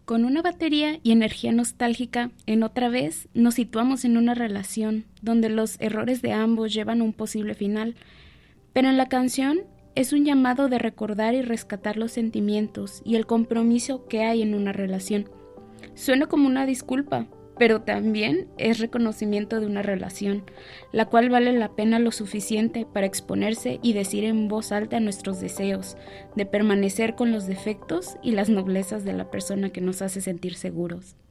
Con una batería y energía nostálgica, en Otra vez nos situamos en una relación donde los errores de ambos llevan a un posible final, pero en la canción es un llamado de recordar y rescatar los sentimientos y el compromiso que hay en una relación. Suena como una disculpa, pero también es reconocimiento de una relación, la cual vale la pena lo suficiente para exponerse y decir en voz alta nuestros deseos, de permanecer con los defectos y las noblezas de la persona que nos hace sentir seguros.